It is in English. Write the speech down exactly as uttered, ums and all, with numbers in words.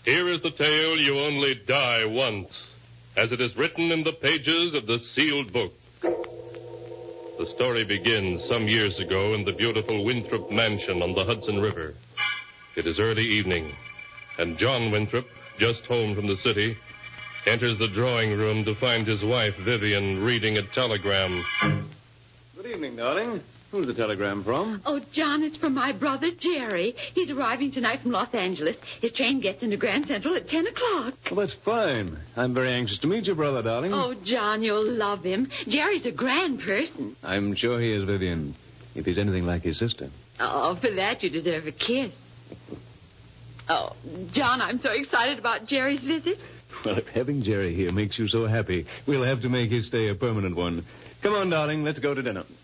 Here is the tale you only die once, as it is written in the pages of the sealed book. The story begins some years ago in the beautiful Winthrop mansion on the Hudson River. It is early evening, and John Winthrop, just home from the city, enters the drawing room to find his wife, Vivian, reading a telegram. Good evening, darling. Who's the telegram from? Oh, John, it's from my brother, Jerry. He's arriving tonight from Los Angeles. His train gets into Grand Central at ten o'clock. Well, that's fine. I'm very anxious to meet your brother, darling. Oh, John, you'll love him. Jerry's a grand person. I'm sure he is, Vivian, if he's anything like his sister. Oh, for that you deserve a kiss. Oh, John, I'm so excited about Jerry's visit. Well, if having Jerry here makes you so happy, we'll have to make his stay a permanent one. Come on, darling, let's go to dinner.